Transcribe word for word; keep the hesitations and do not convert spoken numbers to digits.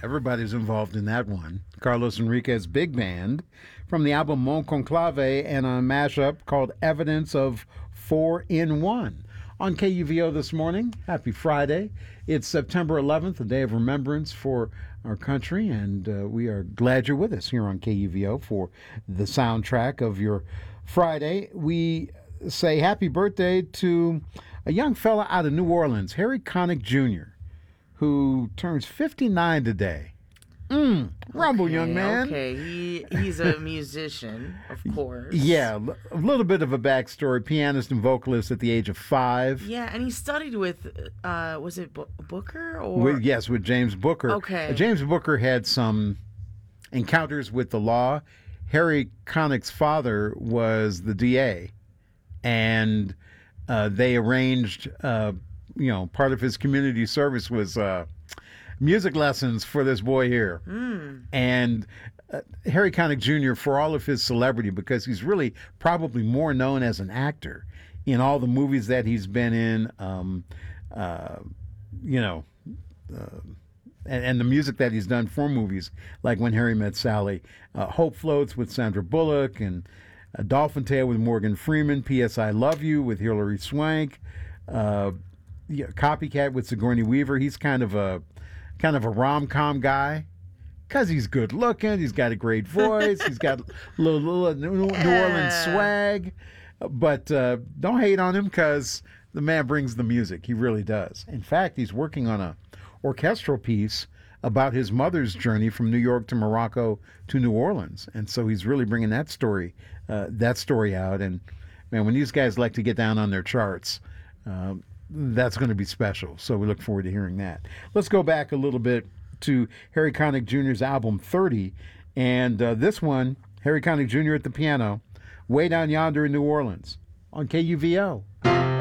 Everybody's involved in that one. Carlos Enriquez Big Band from the album Mon Conclave and a mashup called Evidence of Four in One. On K U V O this morning, happy Friday. It's September eleventh, a day of remembrance for our country, and uh, we are glad you're with us here on K U V O for the soundtrack of your Friday. We say happy birthday to a young fella out of New Orleans, Harry Connick Junior, who turns fifty-nine today. Mm, rumble, okay, young man. Okay, he he's a musician, of course. Yeah, a little bit of a backstory. Pianist and vocalist at the age of five. Yeah, and he studied with, uh, was it B- Booker? or With, yes, with James Booker. Okay. Uh, James Booker had some encounters with the law. Harry Connick's father was the D A, and uh, they arranged, uh, you know, part of his community service was uh, music lessons for this boy here. Mm. And uh, Harry Connick Junior, for all of his celebrity, because he's really probably more known as an actor in all the movies that he's been in, um, uh, you know, uh, and, and the music that he's done for movies, like When Harry Met Sally, uh, Hope Floats with Sandra Bullock, and uh, Dolphin Tale with Morgan Freeman, P S I Love You with Hilary Swank, uh, yeah, Copycat with Sigourney Weaver. He's kind of a kind of a rom-com guy because he's good looking. He's got a great voice. He's got a little, little New Orleans swag. But uh, don't hate on him because the man brings the music. He really does. In fact, he's working on a orchestral piece about his mother's journey from New York to Morocco to New Orleans. And so he's really bringing that story, uh, that story out. And man, when these guys like to get down on their charts, uh, that's going to be special. So we look forward to hearing that. Let's go back a little bit to Harry Connick Junior's album thirty. And uh, this one, Harry Connick Junior at the piano, Way Down Yonder in New Orleans on K U V O.